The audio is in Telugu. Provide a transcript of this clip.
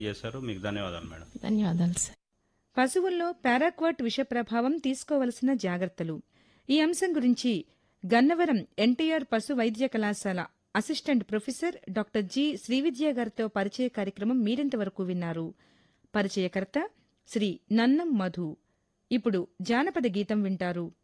చేశారు. మీకు ధన్యవాదాలు మేడం. ధన్యవాదాలు సార్. పశువుల్లో పారాక్వాట్ విష ప్రభావం తీసుకోవలసిన జాగ్రత్తలు ఈ అంశం గురించి గన్నవరం ఎన్టీఆర్ పశు వైద్య కళాశాల assistant professor doctor G Srividya గారితో పరిచయ కార్యక్రమం మీరింతవరకు విన్నారు. పరిచయకర్త శ్రీ నన్నం మధు. ఇప్పుడు జానపద గీతం వింటారు.